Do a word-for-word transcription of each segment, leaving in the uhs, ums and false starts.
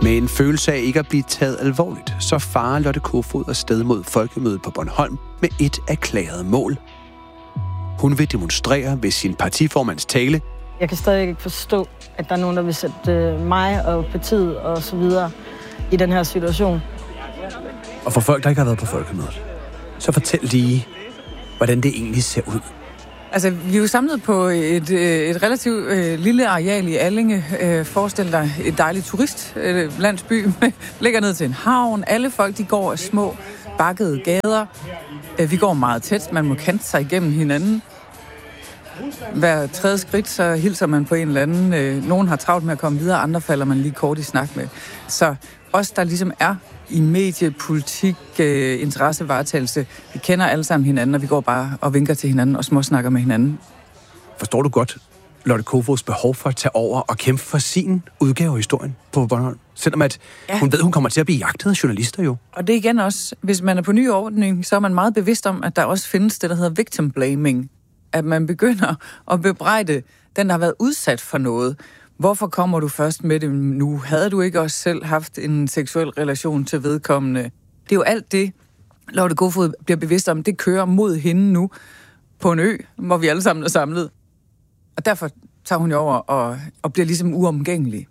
Med en følelse af ikke at blive taget alvorligt, så farer Lotte Kofod afsted mod Folkemødet på Bornholm med et erklæret mål. Hun vil demonstrere ved sin partiformands tale. Jeg kan stadig ikke forstå, at der er nogen, der vil sætte mig og partiet og så videre i den her situation. Og for folk, der ikke har været på Folkemødet, så fortæl lige, hvordan det egentlig ser ud. Altså, vi er jo samlet på et, et relativt øh, lille areal i Allinge. Øh, forestil dig et dejligt turistlandsby. Øh, ligger ned til en havn. Alle folk, de går af små, bakkede gader. Øh, vi går meget tæt. Man må kante sig igennem hinanden. Hver tredje skridt, så hilser man på en eller anden. Øh, nogen har travlt med at komme videre, andre falder man lige kort i snak med. Så os, der ligesom er i medie, politik, øh, interessevaretagelse, vi kender alle sammen hinanden, og vi går bare og vinker til hinanden og småsnakker med hinanden. Forstår du godt Lotte Kofods behov for at tage over og kæmpe for sin udgave af historien på Bornholm? Selvom at ja. hun ved, hun kommer til at blive jagtet af journalister jo. Og det er igen også, hvis man er på ny ordning, så er man meget bevidst om, at der også findes det, der hedder victim blaming. At man begynder at bebrejde den, der har været udsat for noget. Hvorfor kommer du først med det nu? Havde du ikke også selv haft en seksuel relation til vedkommende? Det er jo alt det, Lotte Kofod bliver bevidst om, det kører mod hende nu på en ø, hvor vi alle sammen er samlet. Og derfor tager hun jo over og, og bliver ligesom uomgængelig.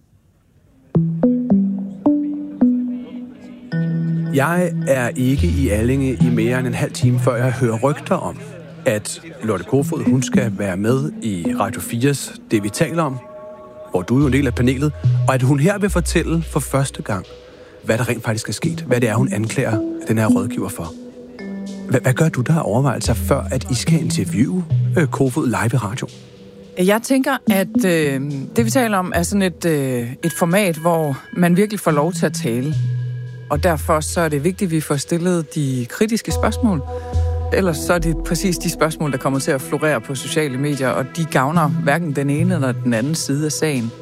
Jeg er ikke i Allinge i mere end en halv time, før jeg hører rygter om, at Lotte Kofod, hun skal være med i Radio fires Det, vi taler om, hvor du er jo en del af panelet, og at hun her vil fortælle for første gang, hvad der rent faktisk er sket. Hvad det er, hun anklager den her rådgiver for. Hvad, hvad gør du der overvejelser, før at I skal interviewe øh, Kofod live i radio? Jeg tænker, at øh, det, vi taler om, er sådan et, øh, et format, hvor man virkelig får lov til at tale. Og derfor så er det vigtigt, at vi får stillet de kritiske spørgsmål. Ellers så er det præcis de spørgsmål, der kommer til at florere på sociale medier, og de gavner hverken den ene eller den anden side af sagen.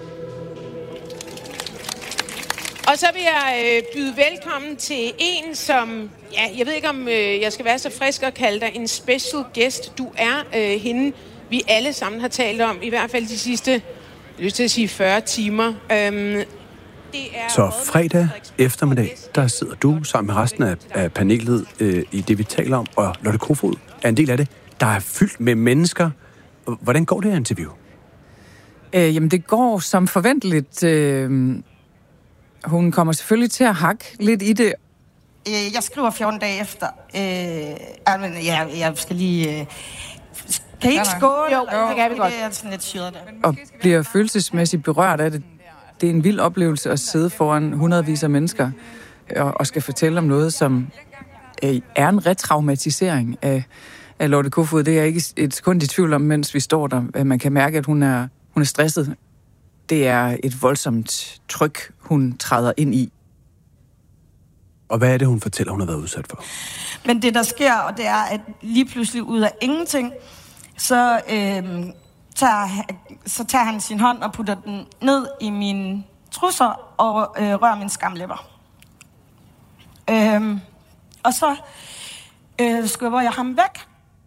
Og så vil jeg øh, byde velkommen til en, som, ja, jeg ved ikke om øh, jeg skal være så frisk og kalde dig en special guest. Du er øh, hende, vi alle sammen har talt om, i hvert fald de sidste, jeg lyst til at sige fyrre timer. Øhm, det er så fredag eftermiddag, der sidder du sammen med resten af, af panelet øh, i Det, vi taler om, og Lotte Kofod er en del af det, der er fyldt med mennesker. Hvordan går det her interview? Øh, jamen, det går som forventeligt. Øh, hun kommer selvfølgelig til at hakke lidt i det. Jeg skriver fjorten dage efter. Øh, ja, jeg skal lige... Øh, kan I ikke skåle? Jo, det kan vi godt. Det er sådan lidt syret der. Og bliver følelsesmæssigt berørt af det. Det er en vild oplevelse at sidde foran hundredvis af mennesker og, og skal fortælle om noget, som øh, er en retraumatisering af, af Lotte Kofod. Det er jeg ikke et sekund i tvivl om, mens vi står der. Man kan mærke, at hun er, hun er stresset. Det er et voldsomt tryk, hun træder ind i. Og hvad er det, hun fortæller, hun har været udsat for? Men det, der sker, og det er, at lige pludselig ud af ingenting, så, øh, tager, så tager han sin hånd og putter den ned i mine trusser og øh, rører min skamlæber. Øh, og så øh, skubber jeg ham væk.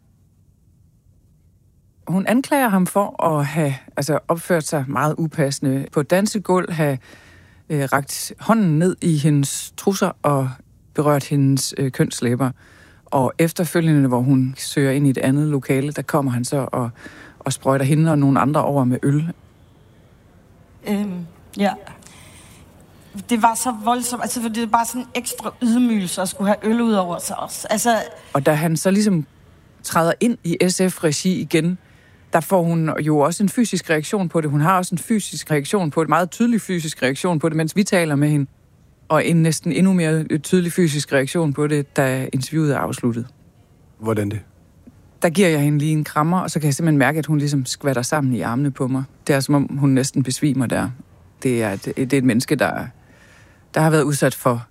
Hun anklager ham for at have altså, opført sig meget upassende på dansegulv, have øh, rakt hånden ned i hendes trusser og berørt hendes øh, kønslæber. Og efterfølgende, hvor hun søger ind i et andet lokale, der kommer han så og, og sprøjter hende og nogle andre over med øl. Øhm, ja. Det var så voldsomt. Altså, det er bare sådan en ekstra ydmygelse at skulle have øl ud over sig også. Altså... Og da han så ligesom træder ind i S F-regi igen, der får hun jo også en fysisk reaktion på det. Hun har også en fysisk reaktion på det, meget tydelig fysisk reaktion på det, mens vi taler med hende. Og en næsten endnu mere tydelig fysisk reaktion på det, da interviewet er afsluttet. Hvordan det? Der giver jeg hende lige en krammer, og så kan jeg simpelthen mærke, at hun ligesom skvatter sammen i armene på mig. Det er som om, hun næsten besvimer der. Det er et, det er et menneske, der, der har været udsat for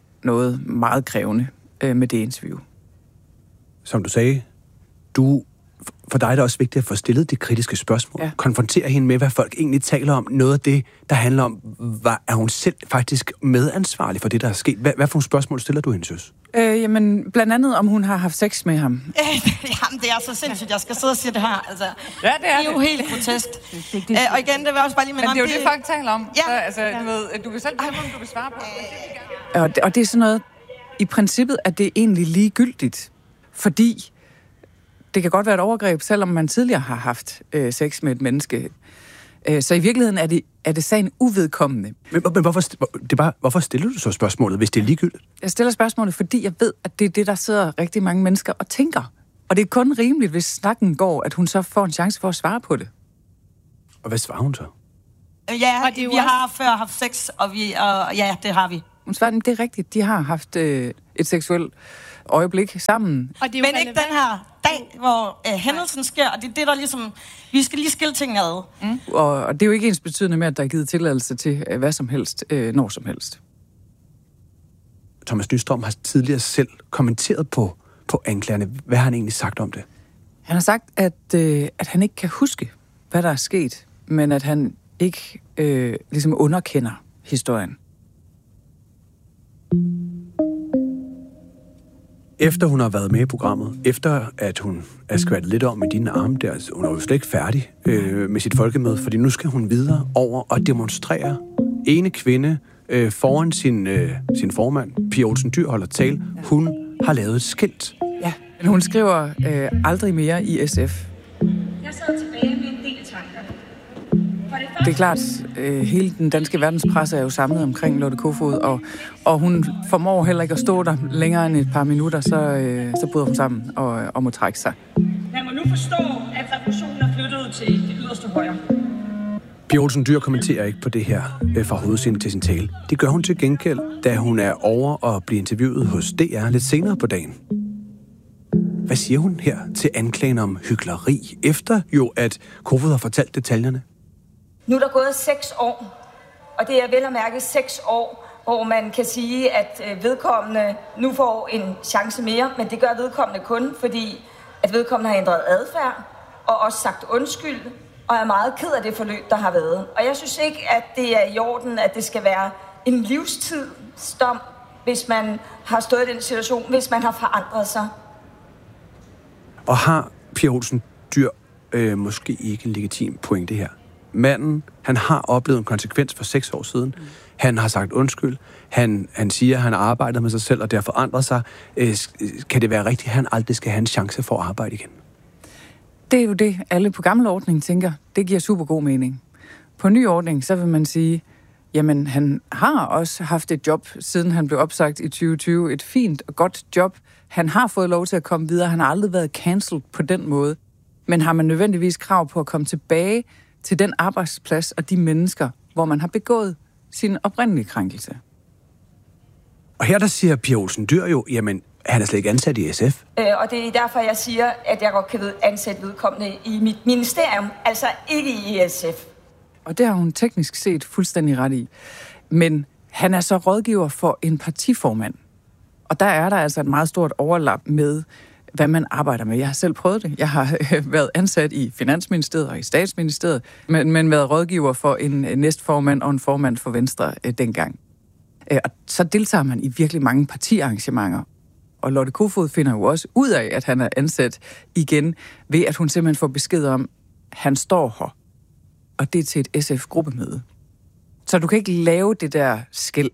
noget meget krævende øh, med det interview. Som du sagde, du for dig er det også vigtigt at få stillet de kritiske spørgsmål. Ja. Konfrontere hende med, hvad folk egentlig taler om. Noget af det, der handler om, hvad, er hun selv faktisk medansvarlig for det, der er sket? Hvad, hvad for nogle spørgsmål stiller du hende, Søs? Øh, jamen, blandt andet, om hun har haft sex med ham. Jamen, det er så sindssygt, jeg skal sidde og sige det her. Altså, ja, det er det. er jo det. helt grotesk. det, det, øh, og igen, det vil også bare lige... Men det er jo det, det folk taler om. Ja. Så, altså, ja. du, ved, du kan selv bestemme, om du vil svare på det. Og, det. og det er sådan noget... I princippet er det egentlig ligegyldigt, fordi det kan godt være et overgreb, selvom man tidligere har haft øh, sex med et menneske. Øh, så i virkeligheden er det, er det sagen uvedkommende. Men, men hvorfor, det er bare, hvorfor stiller du så spørgsmålet, hvis det er ligegyldigt? Jeg stiller spørgsmålet, fordi jeg ved, at det er det, der sidder rigtig mange mennesker og tænker. Og det er kun rimeligt, hvis snakken går, at hun så får en chance for at svare på det. Og hvad svarer hun så? Ja, og det vi også... har før haft sex, og, vi, og ja, det har vi. Hun svarer, det er rigtigt. De har haft øh, et seksuelt øjeblik sammen. Og det er Men ikke den her dag, hvor øh, hændelsen sker, og det er det, der ligesom... Vi skal lige skille tingene ad. Mm. Og, og det er jo ikke ens betydende med, at der er givet tilladelse til øh, hvad som helst, øh, når som helst. Thomas Nystrøm har tidligere selv kommenteret på, på anklagerne. Hvad har han egentlig sagt om det? Han har sagt, at, øh, at han ikke kan huske, hvad der er sket, men at han ikke øh, ligesom underkender historien. Efter hun har været med i programmet, efter at hun er skvattet lidt om i dine arme der, altså, hun er jo slet ikke færdig øh, med sit folkemøde, fordi nu skal hun videre over og demonstrere. Ene kvinde øh, foran sin, øh, sin formand, Pia Olsen Dyhr, holder tale. Hun har lavet et skilt. Ja, men hun skriver øh, aldrig mere i S F. Jeg sad tilbage med en del tanker. Det er klart, øh, hele den danske verdenspresse er jo samlet omkring Lotte Kofod, og, og hun formår heller ikke at stå der længere end et par minutter, så, øh, så bryder hun sammen og, og må trække sig. Man må nu forstå, at revolutionen er flyttet til det yderste højre. Pia Olsen Dyhr kommenterer ikke på det her øh, fra hovedscenen til sin tale. Det gør hun til gengæld, da hun er over og bliver interviewet hos D R lidt senere på dagen. Hvad siger hun her til anklagen om hykleri, efter jo at Kofod har fortalt detaljerne? Nu er der gået seks år, og det er vel at mærke seks år, hvor man kan sige, at vedkommende nu får en chance mere, men det gør vedkommende kun, fordi at vedkommende har ændret adfærd og også sagt undskyld, og er meget ked af det forløb, der har været. Og jeg synes ikke, at det er i orden, at det skal være en livstidsdom, hvis man har stået i den situation, hvis man har forandret sig. Og har Pia Olsen Dyhr øh, måske ikke en legitim pointe her? Manden, han har oplevet en konsekvens for seks år siden. Mm. Han har sagt undskyld. Han, han siger, at han har arbejdet med sig selv, og det har forandret sig. Øh, kan det være rigtigt, at han aldrig skal have en chance for at arbejde igen? Det er jo det, alle på gammel ordning tænker. Det giver super god mening. På ny ordning, så vil man sige, jamen han har også haft et job, siden han blev opsagt i tyve tyve. Et fint og godt job. Han har fået lov til at komme videre. Han har aldrig været cancelled på den måde. Men har man nødvendigvis krav på at komme tilbage til den arbejdsplads og de mennesker, hvor man har begået sin oprindelige krænkelse? Og her der siger Pia Olsen Dyhr jo, jamen han er slet ikke ansat i S F. Øh, og det er derfor, jeg siger, at jeg godt kan ansætte vedkommende i mit ministerium, altså ikke i S F. Og det har hun teknisk set fuldstændig ret i. Men han er så rådgiver for en partiformand. Og der er der altså et meget stort overlap med, hvad man arbejder med. Jeg har selv prøvet det. Jeg har været ansat i Finansministeriet og i Statsministeriet, men, men været rådgiver for en næstformand og en formand for Venstre øh, dengang. Øh, og så deltager man i virkelig mange partiarrangementer. Og Lotte Kofod finder jo også ud af, at han er ansat igen, ved at hun simpelthen får besked om, at han står her. Og det er til et S F-gruppemøde. Så du kan ikke lave det der skel.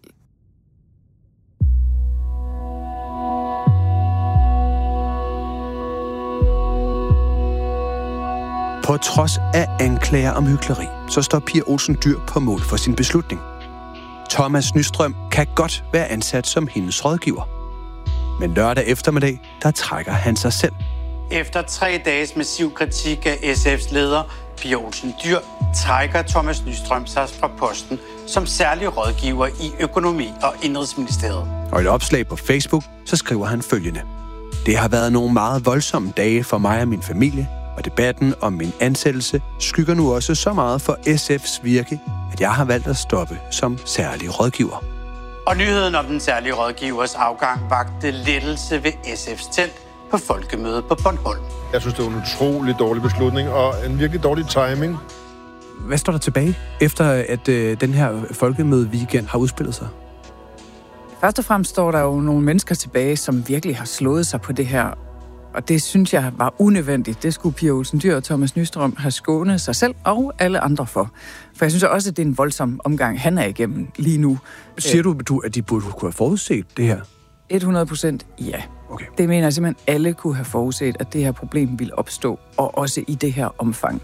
På trods af anklager om hykleri, så står Pia Olsen Dyhr på mål for sin beslutning. Thomas Nystrøm kan godt være ansat som hendes rådgiver. Men lørdag eftermiddag, der trækker han sig selv. Efter tre dages massiv kritik af S F's leder, Pia Olsen Dyhr, trækker Thomas Nystrøm sig fra posten som særlig rådgiver i Økonomi- og Indenrigsministeriet. Og i et opslag på Facebook, så skriver han følgende. Det har været nogle meget voldsomme dage for mig og min familie, og debatten om min ansættelse skygger nu også så meget for S F's virke, at jeg har valgt at stoppe som særlig rådgiver. Og nyheden om den særlige rådgivers afgang vagte lettelse ved S F's telt, på folkemødet på Bornholm. Jeg synes, det var en utrolig dårlig beslutning, og en virkelig dårlig timing. Hvad står der tilbage, efter at øh, den her folkemøde-weekend har udspillet sig? Først og fremmest står der jo nogle mennesker tilbage, som virkelig har slået sig på det her. Og det synes jeg var unødvendigt. Det skulle Pia Olsen Dyhr og Thomas Nystrøm have skånet sig selv og alle andre for. For jeg synes også, at det er en voldsom omgang, han er igennem lige nu. Siger du, du, at de burde kunne have forudset det her? hundrede procent ja. Okay. Det mener jeg simpelthen, alle kunne have forudset, at det her problem ville opstå, og også i det her omfang.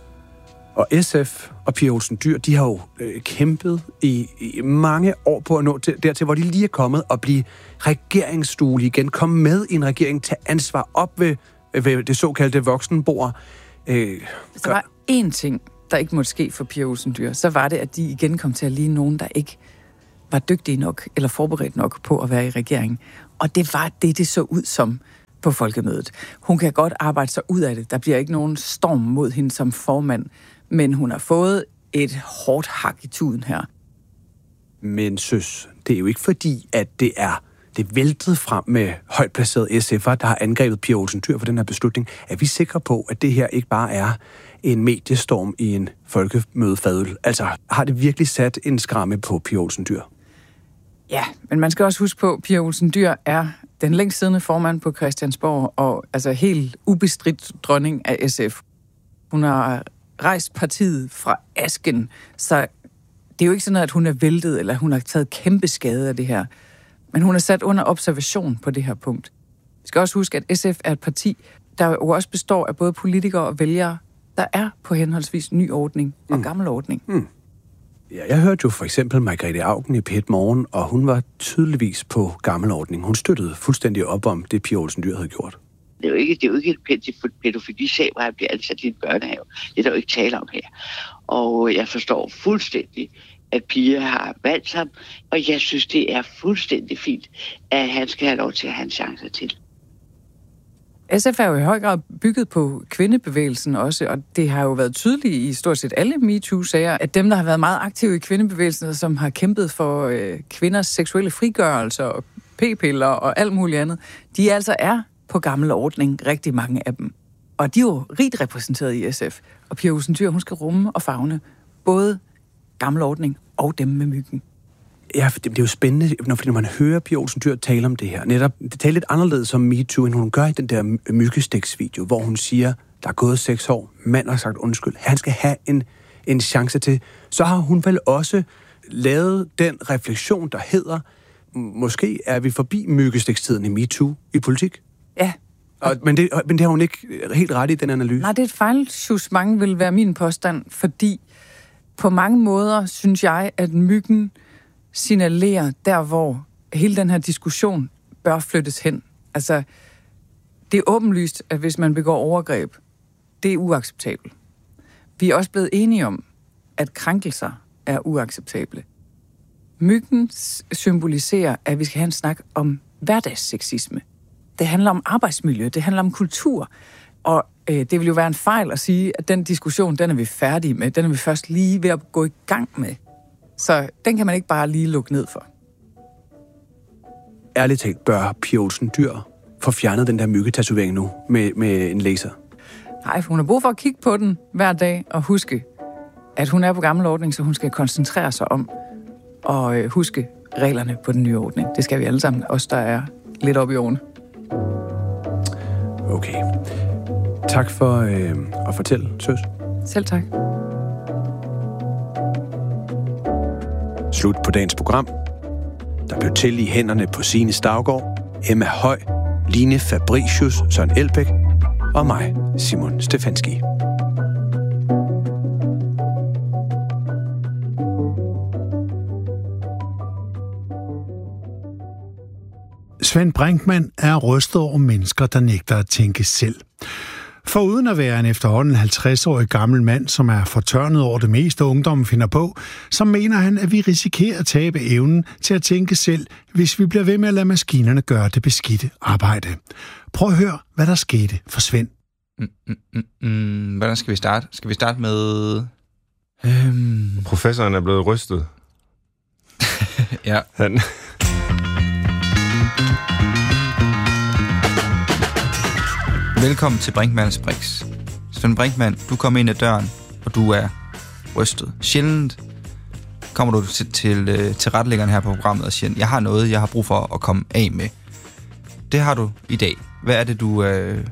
Og S F og Pia Olsen Dyhr, de har jo øh, kæmpet i, i mange år på at nå til, dertil, hvor de lige er kommet og blive regeringsduelige igen. Komme med i en regering, tage ansvar op ved, ved det såkaldte voksenbord. Øh, Hvis der var én ting, der ikke måtte ske for Pia Olsen Dyhr, så var det, at de igen kom til at ligne nogen, der ikke var dygtige nok eller forberedt nok på at være i regeringen. Og det var det, det så ud som på folkemødet. Hun kan godt arbejde sig ud af det. Der bliver ikke nogen storm mod hende som formand, men hun har fået et hårdt hak i tuden her. Men søs, det er jo ikke fordi, at det er det væltet frem med højt placerede S F'er, der har angrebet Pia Olsen Dyhr for den her beslutning. Er vi sikre på, at det her ikke bare er en mediestorm i en folkemødefadøl? Altså, har det virkelig sat en skramme på Pia Olsen Dyhr? Ja, men man skal også huske på, at Pia Olsen Dyhr er den længst siddende formand på Christiansborg, og altså helt ubestridt dronning af S F. Hun har rejst partiet fra asken, så det er jo ikke sådan, at hun er væltet, eller hun har taget kæmpe skade af det her. Men hun er sat under observation på det her punkt. Vi skal også huske, at S F er et parti, der jo også består af både politikere og vælgere, der er på henholdsvis ny ordning og mm. gammel ordning. Mm. Ja, jeg hørte jo for eksempel Margrethe Auken i P et Morgen, og hun var tydeligvis på gammel ordning. Hun støttede fuldstændig op om det, Pia Olsen Dyhr havde gjort. Det er jo ikke, det er jo ikke et pædofili-sag, hvor han bliver ansat i en børnehave. Det er der jo ikke tale om her. Og jeg forstår fuldstændig, at Pia har valgt ham, og jeg synes, det er fuldstændig fint, at han skal have lov til at have en chance til. S F er jo i høj grad bygget på kvindebevægelsen også, og det har jo været tydeligt i stort set alle MeToo-sager, at dem, der har været meget aktive i kvindebevægelsen, og som har kæmpet for øh, kvinders seksuelle frigørelse og p-piller og alt muligt andet, de altså er på gammel ordning, rigtig mange af dem. Og de er jo rigt repræsenteret i S F. Og Pia Olsen Dyhr, hun skal rumme og favne både gammel ordning og dem med myggen. Ja, for det, det er jo spændende, når man hører Pia Olsen Dyhr tale om det her. Netop, det taler lidt anderledes om MeToo, end hun gør i den der myggestiksvideo, hvor hun siger, der er gået seks år, mand har sagt undskyld, han skal have en, en chance til. Så har hun vel også lavet den refleksion, der hedder, måske er vi forbi myggestikstiden i MeToo i politik? Ja. Og, men, det, men det har hun ikke helt ret i, den analyse. Nej, det er et fejlsjus, mange vil være min påstand, fordi på mange måder synes jeg, at myggen signalerer der, hvor hele den her diskussion bør flyttes hen. Altså, det er åbenlyst, at hvis man begår overgreb, det er uacceptabelt. Vi er også blevet enige om, at krænkelser er uacceptable. Myggen symboliserer, at vi skal have en snak om hverdagssexisme. Det handler om arbejdsmiljø, det handler om kultur. Og øh, det vil jo være en fejl at sige, at den diskussion, den er vi færdige med. Den er vi først lige ved at gå i gang med. Så den kan man ikke bare lige lukke ned for. Ærligt talt, bør Pia Olsen Dyhr få fjernet den der myggetatovering nu med, med en laser? Nej, hun har brug for at kigge på den hver dag og huske, at hun er på gammel ordning, så hun skal koncentrere sig om at øh, huske reglerne på den nye ordning. Det skal vi alle sammen, os der er lidt oppe i årene. Okay. Tak for øh, at fortælle, søs. Selv tak. Slut på dagens program. Der blev til i hænderne på Signe Stavgaard, Emma Høj, Line Fabricius, Søren Elbæk og mig, Simon Stefanski. Svend Brinkmann er rystet over mennesker, der nægter at tænke selv. For uden at være en efterhånden halvtreds-årig gammel mand, som er fortørnet over det meste ungdommen finder på, så mener han, at vi risikerer at tabe evnen til at tænke selv, hvis vi bliver ved med at lade maskinerne gøre det beskidte arbejde. Prøv at høre, hvad der skete for Svend. Mm, mm, mm, mm. Hvordan skal vi starte? Skal vi starte med... Øhm... Professoren er blevet rystet. Ja. Han... Velkommen til Brinkmanns Brix. Svend Brinkmann, du kommer ind ad døren, og du er rystet. Sjældent kommer du til, til, til retlæggeren her på programmet og siger, jeg har noget, jeg har brug for at komme af med. Det har du i dag. Hvad er det, du øh,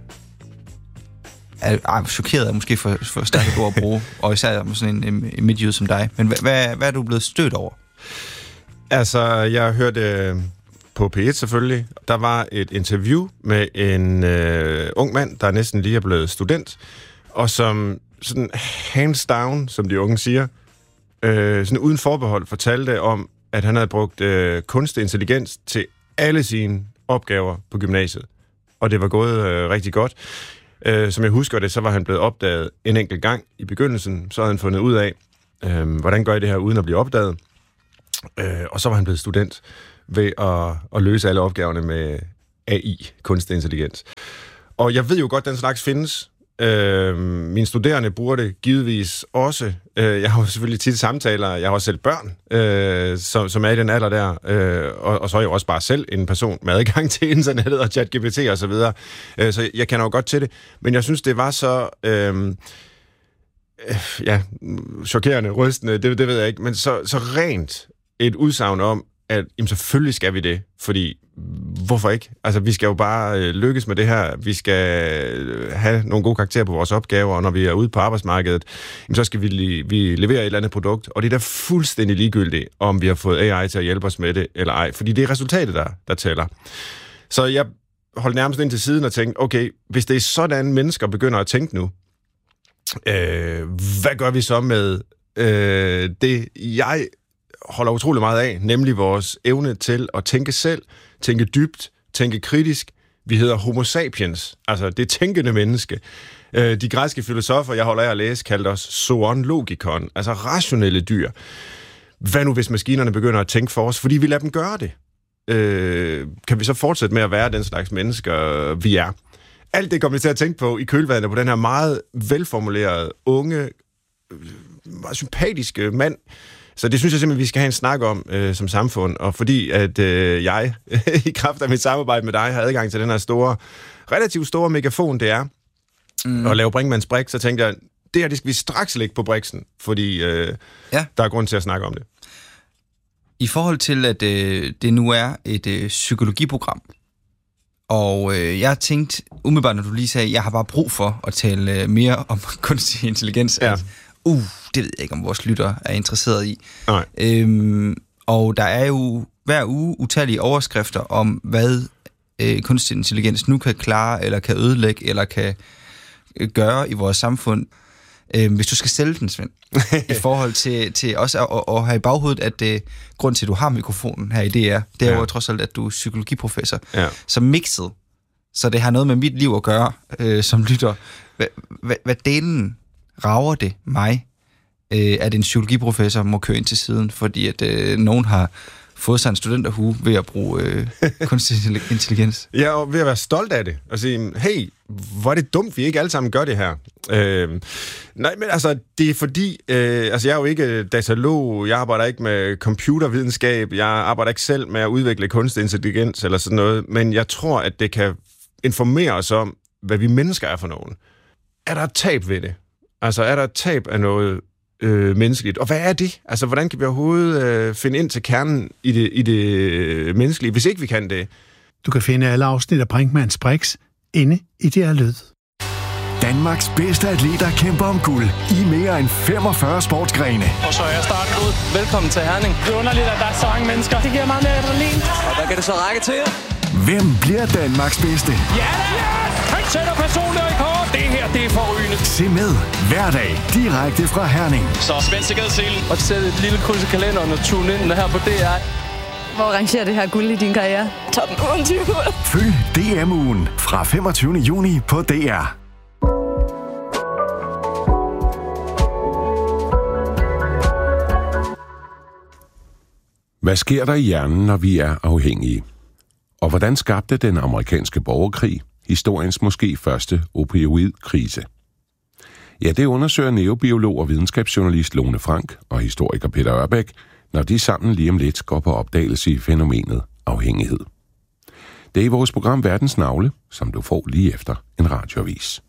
er, er chokeret af, måske for, for stærkt ord at bruge, og især med sådan en, en midtjyde som dig. Men hvad, hvad, hvad er du blevet stødt over? Altså, jeg hørte øh, på P et selvfølgelig, der var et interview med en øh, ung mand, der næsten lige er blevet student, og som sådan hands down, som de unge siger, øh, sådan uden forbehold fortalte om, at han havde brugt øh, kunstig intelligens til alle sine opgaver på gymnasiet. Og det var gået øh, rigtig godt. Øh, som jeg husker det, så var han blevet opdaget en enkelt gang i begyndelsen. Så havde han fundet ud af, øh, hvordan gør jeg det her uden at blive opdaget. Øh, og så var han blevet student ved at, at løse alle opgaverne med A I, kunstig intelligens. Og jeg ved jo godt, at den slags findes. Øh, mine studerende bruger det givetvis også. Øh, jeg har jo selvfølgelig tit samtaler. Jeg har også selv børn, øh, som, som er i den alder der. Øh, og, og så er jeg jo også bare selv en person med adgang til internettet og ChatGPT og så videre. Øh, så jeg kender jo godt til det. Men jeg synes, det var så... Øh, ja, chokerende, rystende, det, det ved jeg ikke. Men så, så rent et udsagn om, at jamen, selvfølgelig skal vi det, fordi hvorfor ikke? Altså, vi skal jo bare øh, lykkes med det her. Vi skal øh, have nogle gode karakterer på vores opgaver, og når vi er ude på arbejdsmarkedet, jamen, så skal vi, li- vi levere et eller andet produkt, og det er da fuldstændig ligegyldigt, om vi har fået A I til at hjælpe os med det eller ej, fordi det er resultatet, der, der tæller. Så jeg holdt nærmest ind til siden og tænkte, okay, hvis det er sådan, mennesker begynder at tænke nu, øh, hvad gør vi så med øh, det, jeg holder utrolig meget af, nemlig vores evne til at tænke selv, tænke dybt, tænke kritisk. Vi hedder homo sapiens, altså det tænkende menneske. De græske filosofer, jeg holder af at læse, kaldte os zoon logikon, altså rationelle dyr. Hvad nu, hvis maskinerne begynder at tænke for os, fordi vi lader dem gøre det? Øh, kan vi så fortsætte med at være den slags mennesker, vi er? Alt det kommer vi til at tænke på i kølvandet på den her meget velformulerede, unge, meget sympatiske mand. Så det synes jeg simpelthen, vi skal have en snak om øh, som samfund, og fordi at øh, jeg, i kraft af mit samarbejde med dig, har adgang til den her store, relativt store megafon, det er, mm. at lave Brinkmanns Brix, så tænkte jeg, det her, det skal vi straks lægge på briksen, fordi øh, ja. der er grund til at snakke om det. I forhold til, at øh, det nu er et øh, psykologiprogram, og øh, jeg har tænkt, umiddelbart når du lige sagde, jeg har bare brug for at tale øh, mere om kunstig intelligens, ja. at, uh, det ved jeg ikke, om vores lytter er interesseret i. Nej. Øhm, og der er jo hver uge utallige overskrifter om, hvad øh, kunstig intelligens nu kan klare, eller kan ødelægge, eller kan øh, gøre i vores samfund. Øh, hvis du skal sælge den, Svend, i forhold til, til også at, at have i baghovedet, at øh, grund til, at du har mikrofonen her i D R, det er ja. jo trods alt, at du er psykologiprofessor. Ja. Så mixet, så det har noget med mit liv at gøre, øh, som lytter. Hvad, hvad, hvad delen rager det mig, øh, at en psykologiprofessor må køre ind til siden, fordi at øh, nogen har fået sig en studenterhue ved at bruge øh, kunstig intelligens? Ja, og ved at være stolt af det, og sige, hey, hvor er det dumt, vi ikke alle sammen gør det her. Øh, nej, men altså, det er fordi, øh, altså jeg er jo ikke datalog, jeg arbejder ikke med computervidenskab, jeg arbejder ikke selv med at udvikle kunstig intelligens eller sådan noget, men jeg tror, at det kan informere os om, hvad vi mennesker er for nogen. Er der et tab ved det? Altså, er der et tab af noget øh, menneskeligt? Og hvad er det? Altså, hvordan kan vi overhovedet øh, finde ind til kernen i det, i det menneskelige, hvis ikke vi kan det? Du kan finde alle afsnit af Brinkmanns Brix inde i D R Lyd. Danmarks bedste atleter kæmper om guld i mere end femogfyrre sportsgrene. Og så er starten ud. Velkommen til Herning. Det er underligt, at der er så mange mennesker. Det giver meget mere adrenalin. Og hvad kan det så række til? Hvem bliver Danmarks bedste? Ja, yes! Han sætter personlig rekord. Det her, det er forrygende. Se med hver dag direkte fra Herning. Så spænd sikkerhedsselen. Og sæt et lille kryds i kalenderen og tune ind her på D R. Hvor rangerer det her guld i din karriere? Top otteogtyve. Følg D M-ugen fra femogtyvende juni på D R. Hvad sker der i hjernen, når vi er afhængige? Og hvordan skabte den amerikanske borgerkrig historiens måske første opioidkrise? Ja, det undersøger neurobiolog og videnskabsjournalist Lone Frank og historiker Peter Ørbæk, når de sammen lige om lidt går på opdagelse i fænomenet afhængighed. Det er i vores program Verdens Navle, som du får lige efter en radioavis.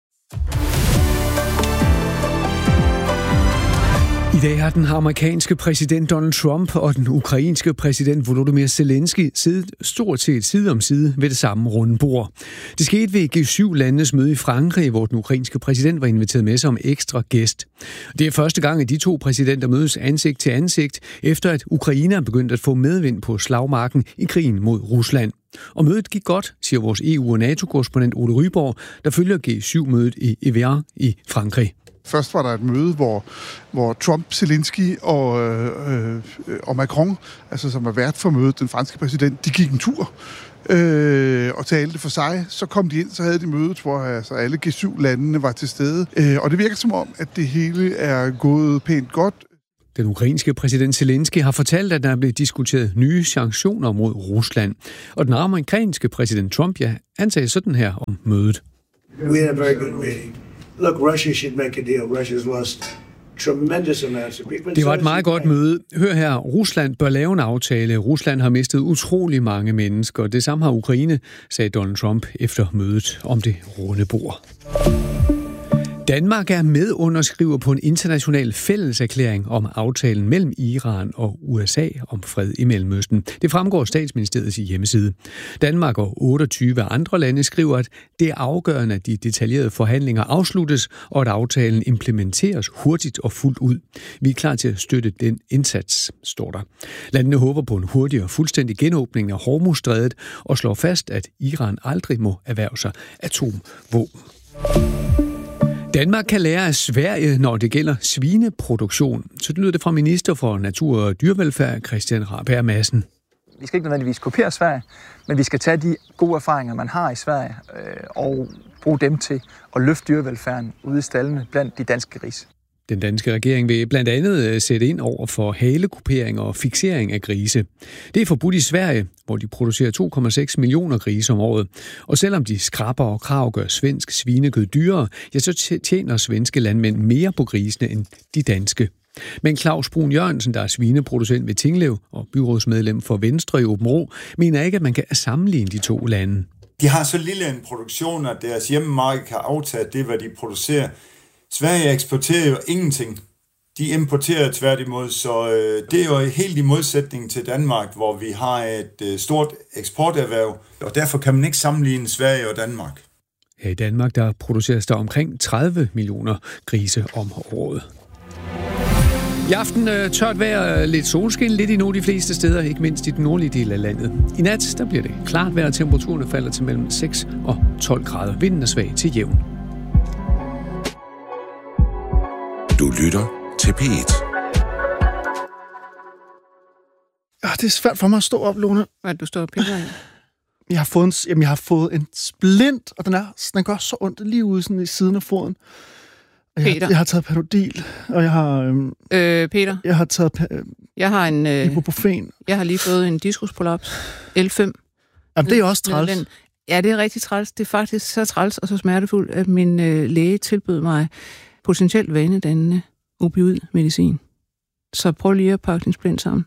I dag har den amerikanske præsident Donald Trump og den ukrainske præsident Volodymyr Zelensky siddet stort set side om side ved det samme runde bord. Det skete ved G syv-landenes møde i Frankrig, hvor den ukrainske præsident var inviteret med som ekstra gæst. Det er første gang, at de to præsidenter mødes ansigt til ansigt, efter at Ukraine er begyndt at få medvind på slagmarken i krigen mod Rusland. Og mødet gik godt, siger vores E U- og NATO-korrespondent Ole Ryborg, der følger G syv-mødet i Evian i Frankrig. Først var der et møde, hvor, hvor Trump, Zelensky og, øh, og Macron, altså som var vært for mødet, den franske præsident, de gik en tur øh, og talte for sig. Så kom de ind, så havde de mødet, hvor altså, alle G syv-landene var til stede. Øh, og det virker som om, at det hele er gået pænt godt. Den ukrainske præsident Zelensky har fortalt, at der er blevet diskuteret nye sanktioner mod Rusland. Og den amerikanske præsident Trump, ja, han sagde sådan her om mødet. We had a very good meeting. Look, Russia should make a deal. Russia's lost tremendous amounts of people. Det var et meget godt møde. Hør her, Rusland bør lave en aftale. Rusland har mistet utrolig mange mennesker. Det samme har Ukraine, sagde Donald Trump efter mødet om det runde bord. Danmark er medunderskriver på en international fælleserklæring om aftalen mellem Iran og U S A om fred i Mellemøsten. Det fremgår Statsministeriets hjemmeside. Danmark og otteogtyve andre lande skriver, at det er afgørende, at de detaljerede forhandlinger afsluttes, og at aftalen implementeres hurtigt og fuldt ud. Vi er klar til at støtte den indsats, står der. Landene håber på en hurtig og fuldstændig genåbning af Hormuzstrædet og slår fast, at Iran aldrig må erhverve sig atomvåben. Danmark kan lære af Sverige, når det gælder svineproduktion. Så det lyder det fra minister for Natur og Dyrevelfærd, Christian Rabjerg Madsen. Vi skal ikke nødvendigvis kopiere Sverige, men vi skal tage de gode erfaringer, man har i Sverige, øh, og bruge dem til at løfte dyrevelfærden ude i staldene blandt de danske grise. Den danske regering vil blandt andet sætte ind over for halekupering og fiksering af grise. Det er forbudt i Sverige, hvor de producerer to komma seks millioner grise om året. Og selvom de skraber og krav gør svensk svinekød dyrere, ja, så tjener svenske landmænd mere på grisene end de danske. Men Claus Brun Jørgensen, der er svineproducent ved Tinglev og byrådsmedlem for Venstre i Aabenraa, mener ikke, at man kan sammenligne de to lande. De har så lille en produktion, at deres hjemmemarked kan aftage det, hvad de producerer. Sverige eksporterer jo ingenting. De importerer tværtimod, så øh, det er jo helt i modsætning til Danmark, hvor vi har et øh, stort eksporterhverv, og derfor kan man ikke sammenligne Sverige og Danmark. Her i Danmark, der produceres der omkring tredive millioner grise om året. I aften øh, tørt vejr, lidt solskin, lidt i nogle de fleste steder, ikke mindst i den nordlige del af landet. I nat, der bliver det klart vejr, temperaturen falder til mellem seks og tolv grader. Vinden er svag til jævn. Du lytter til P et. Ja, det er svært for mig at stå op, Lone. Hvad er det, du står og piller i? Jeg har fået en, jamen, jeg har fået en splint, og den, er, den gør så ondt lige ude sådan i siden af foden. Jeg, Peter. Har, jeg har taget Panodil, og jeg har... Øhm, øh, Peter. Jeg har taget... Øh, jeg har en... Øh, ibuprofen. Jeg har lige fået en diskusprolaps. L fem. Jamen, det er også træls. Ja, det er rigtig træls. Det er faktisk så træls og så smertefuldt, at min øh, læge tilbød mig potentielt vanedannende opioidmedicin. Så prøv lige at pakke din splint sammen.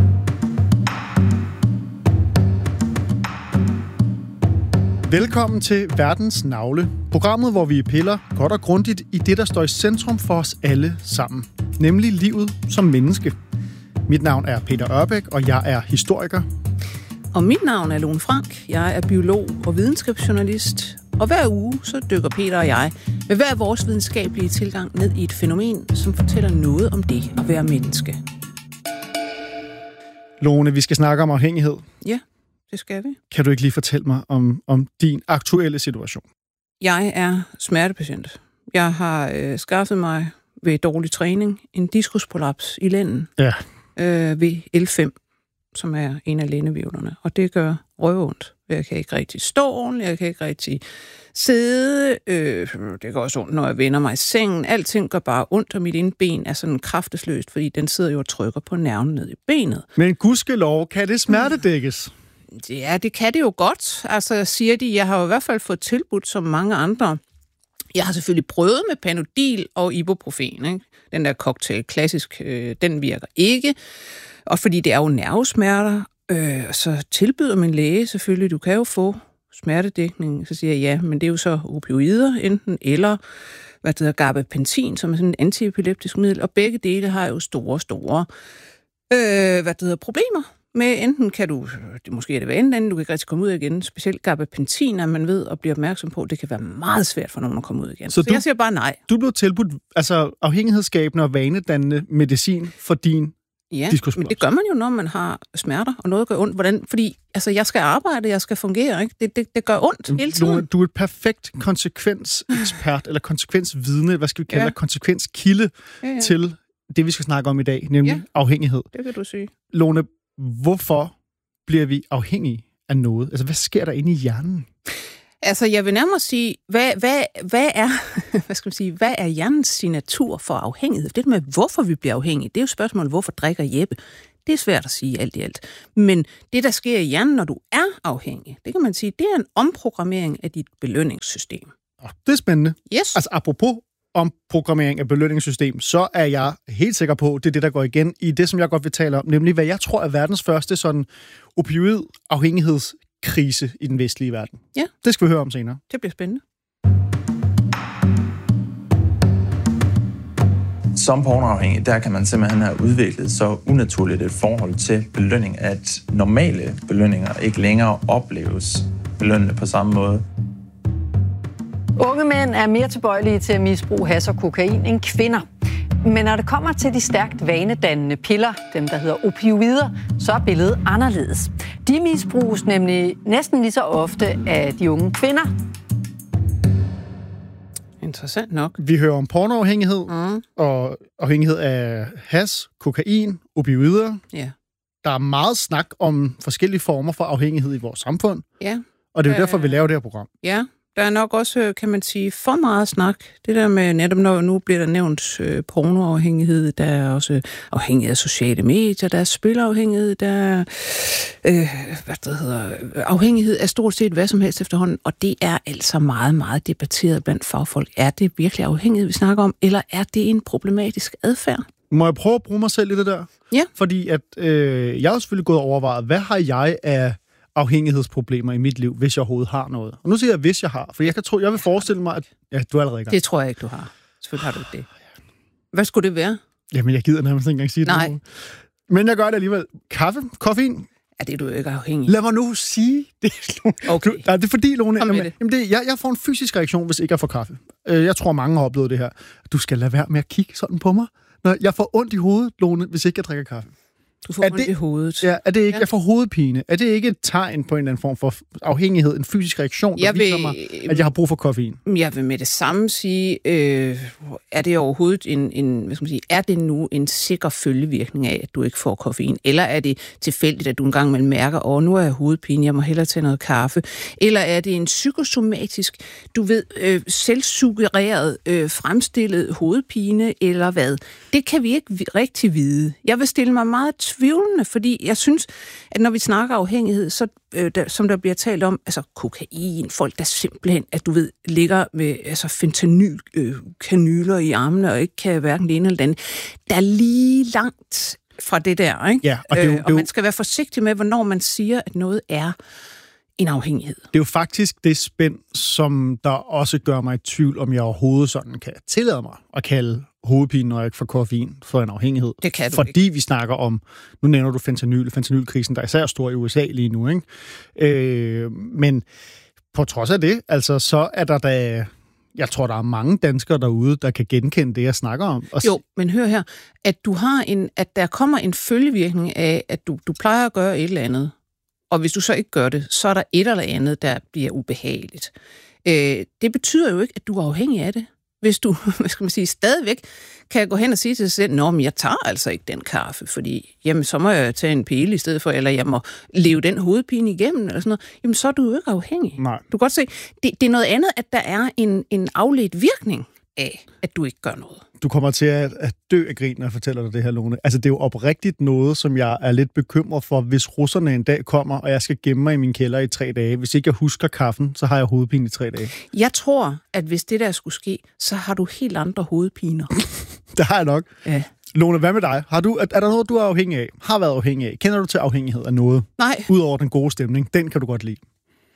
Velkommen til Verdens Navle, programmet, hvor vi piller godt og grundigt i det, der står i centrum for os alle sammen, nemlig livet som menneske. Mit navn er Peter Ørbæk, og jeg er historiker. Og mit navn er Lone Frank. Jeg er biolog og videnskabsjournalist. Og hver uge så dykker Peter og jeg med hver vores videnskabelige tilgang ned i et fænomen, som fortæller noget om det at være menneske. Lone, vi skal snakke om afhængighed. Ja, det skal vi. Kan du ikke lige fortælle mig om, om din aktuelle situation? Jeg er smertepatient. Jeg har øh, skaffet mig ved dårlig træning en diskusprolaps i lænden ja. øh, ved L fem, som er en af lændevirvlerne. Og det gør røvondt. Jeg kan ikke rigtig stå ordentligt, jeg kan ikke rigtig sidde. Øh, det går også ondt, når jeg vender mig i sengen. Alting gør bare ondt, og mit ene ben er sådan kraftesløst, fordi den sidder jo og trykker på nerven ned i benet. Men gudskelov, kan det smertedækkes? Ja, det kan det jo godt. Altså, siger de, jeg har jo i hvert fald fået tilbudt som mange andre. Jeg har selvfølgelig prøvet med Panodil og ibuprofen, ikke? Den der cocktail, klassisk, øh, den virker ikke. Og fordi det er jo nervesmerter, Øh, så tilbyder min læge selvfølgelig, du kan jo få smertedækning. Så siger jeg, ja, men det er jo så opioider enten, eller hvad det hedder, gabapentin, som er sådan en antiepileptisk middel, og begge dele har jo store, store øh, hvad det hedder, problemer med. Enten kan du, det måske er det vandet, du kan ikke rigtig komme ud igen, specielt gabapentin, at man ved og bliver opmærksom på, det kan være meget svært for nogen at komme ud igen. Så, så du, jeg siger bare nej. Du blev tilbudt altså afhængighedsskabende og vanedannende medicin for din Ja, men det gør man jo, når man har smerter, og noget gør ondt. Hvordan? Fordi altså, jeg skal arbejde, jeg skal fungere, ikke? Det, det, det gør ondt hele tiden. Du er et perfekt konsekvensekspert, eller konsekvensvidne, hvad skal vi kalde ja. det, konsekvenskilde ja, ja. til det, vi skal snakke om i dag, nemlig ja, afhængighed. Det kan du sige. Lone, hvorfor bliver vi afhængige af noget? Altså, hvad sker der inde i hjernen? Altså, jeg vil nærmere sige, hvad, hvad, hvad, er, hvad, skal man sige, hvad er hjernens signatur for afhængighed? Det med, hvorfor vi bliver afhængige, det er jo spørgsmålet, hvorfor drikker Jeppe? Det er svært at sige alt i alt. Men det, der sker i hjernen, når du er afhængig, det kan man sige, det er en omprogrammering af dit belønningssystem. Det er spændende. Yes. Altså, apropos omprogrammering af belønningssystem, så er jeg helt sikker på, det er det, der går igen i det, som jeg godt vil tale om, nemlig hvad jeg tror er verdens første sådan opioid-afhængigheds krise i den vestlige verden. Ja. Det skal vi høre om senere. Det bliver spændende. Som pornoafhængig, der kan man simpelthen have udviklet så unaturligt et forhold til belønning, at normale belønninger ikke længere opleves belønnende på samme måde. Unge mænd er mere tilbøjelige til at misbruge hash og kokain end kvinder. Men når det kommer til de stærkt vanedannende piller, dem der hedder opioider, så er billedet anderledes. De misbruges nemlig næsten lige så ofte af de unge kvinder. Interessant nok. Vi hører om pornoafhængighed, mm. og afhængighed af hash, kokain, opioider. Ja. Der er meget snak om forskellige former for afhængighed i vores samfund. Ja. Og det er jo derfor, vi laver det her program. Ja. Der er nok også, kan man sige, for meget snak. Det der med, netop når nu bliver der nævnt øh, pornoafhængighed, der er også afhængighed af sociale medier, der er spilafhængighed, der er øh, hvad det hedder, afhængighed af stort set hvad som helst efterhånden, og det er altså meget, meget debatteret blandt fagfolk. Er det virkelig afhængighed, vi snakker om, eller er det en problematisk adfærd? Må jeg prøve at bruge mig selv i det der? Ja. Fordi at, øh, jeg har selvfølgelig gået og overvejet, hvad har jeg af afhængighedsproblemer i mit liv, hvis jeg overhovedet har noget. Og nu siger jeg, hvis jeg har, for jeg kan tro, jeg vil forestille mig, at ja, du er allerede i gang. Det tror jeg ikke, du har. Selvfølgelig har du ikke det. Hvad skulle det være? Jamen, jeg gider nærmest ikke engang sige det. Nej. Men jeg gør det alligevel. Kaffe? Koffein? Ja, det er du jo ikke afhængig. Lad mig nu sige det. Okay. Du, nej, det er fordi, Lone, Kom med jamen, jamen det, jeg, jeg får en fysisk reaktion, hvis ikke jeg får kaffe. Jeg tror, mange har oplevet det her. Du skal lade være med at kigge sådan på mig. Når jeg får ondt i hovedet, Lone, hvis ikke jeg drikker kaffe. Du får ondt i hovedet. Ja, er det ikke, ja. Jeg får hovedpine. Er det ikke et tegn på en eller anden form for afhængighed, en fysisk reaktion, der jeg viser vil, mig, at jeg har brug for koffein? Jeg vil med det samme sige, øh, er det overhovedet en, en, hvad skal man sige, er det nu en sikker følgevirkning af, at du ikke får koffein? Eller er det tilfældigt, at du engang mal mærker, åh, nu er jeg hovedpine, jeg må hellere tage noget kaffe? Eller er det en psykosomatisk, du ved, øh, selvsuggereret, øh, fremstillet hovedpine, eller hvad? Det kan vi ikke rigtig vide. Jeg vil stille mig meget tvivlende, fordi jeg synes, at når vi snakker afhængighed, så øh, der, som der bliver talt om, altså kokain, folk der simpelthen, at du ved, ligger med altså fentanyl øh, kanyler i armene og ikke kan hverken det ene eller det andet. Der er lige langt fra det der, ikke? Ja, og, det er jo, øh, og man skal være forsigtig med, hvornår man siger, at noget er en afhængighed. Det er jo faktisk det spænd, som der også gør mig i tvivl, om jeg overhovedet sådan kan tillade mig at kalde hovedpine, når jeg ikke får koffein, for en afhængighed. Det kan du Fordi ikke. vi snakker om, nu nævner du fentanyl, fentanylkrisen, der er især stor i U S A lige nu, ikke? Øh, men på trods af det, altså, så er der da, jeg tror, der er mange danskere derude, der kan genkende det, jeg snakker om. Og jo, men hør her, at du har en, at der kommer en følgevirkning af, at du, du plejer at gøre et eller andet, og hvis du så ikke gør det, så er der et eller andet, der bliver ubehageligt. Øh, det betyder jo ikke, at du er afhængig af det. Hvis du, hvad skal man sige, stadigvæk kan gå hen og sige til sig selv, nå, men jeg tager altså ikke den kaffe, fordi jamen, så må jeg tage en pille i stedet for, eller jeg må leve den hovedpine igennem, eller sådan noget, jamen så er du jo ikke afhængig. Nej. Du kan godt se, det, det er noget andet, at der er en, en afledt virkning af, at du ikke gør noget. Du kommer til at, at dø af grin, når jeg fortæller dig det her, Lone. Altså, det er jo oprigtigt noget, som jeg er lidt bekymret for, hvis russerne en dag kommer, og jeg skal gemme mig i min kælder i tre dage. Hvis ikke jeg husker kaffen, så har jeg hovedpine i tre dage. Jeg tror, at hvis det der skulle ske, så har du helt andre hovedpiner. Det har jeg nok. Ja. Lone, hvad med dig? Har du, er, er der noget, du er afhængig af? Har været afhængig af? Kender du til afhængighed af noget? Nej. Udover den gode stemning. Den kan du godt lide.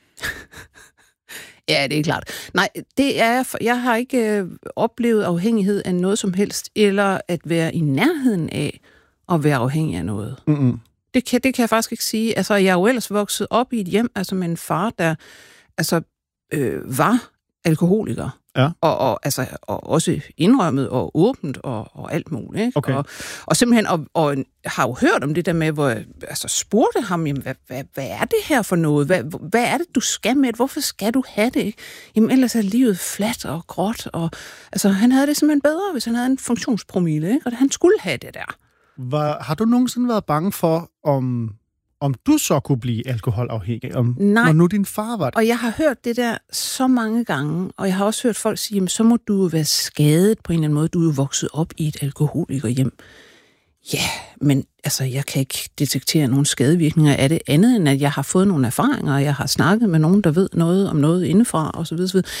Ja, det er klart. Nej, det er, jeg har ikke øh, oplevet afhængighed af noget som helst, eller at være i nærheden af at være afhængig af noget. Mm-hmm. Det kan, det kan jeg faktisk ikke sige. Altså, jeg er jo ellers vokset op i et hjem, altså med en far, der altså, øh, var alkoholiker. Ja. Og, og, altså, og også indrømmet og åbent og, og alt muligt. Ikke? Okay. Og, og simpelthen, og, og har jo hørt om det der med, hvor jeg altså, spurgte ham, jamen, hvad, hvad, hvad er det her for noget? Hvad, hvad er det, du skal med? Hvorfor skal du have det? Ikke? Jamen, ellers er livet fladt og gråt. Og, altså, han havde det simpelthen bedre, hvis han havde en funktionspromille. Ikke? Og han skulle have det der. Var, har du nogensinde været bange for, om, om du så kunne blive alkoholafhængig? Om, Nej. Når nu din far var det? Og jeg har hørt det der så mange gange, og jeg har også hørt folk sige, jamen, så må du være skadet på en eller anden måde. Du er jo vokset op i et alkoholikerhjem. Ja, men altså, jeg kan ikke detektere nogen skadevirkninger af det, andet end at jeg har fået nogle erfaringer, og jeg har snakket med nogen, der ved noget om noget indefra, og så videre, så videre.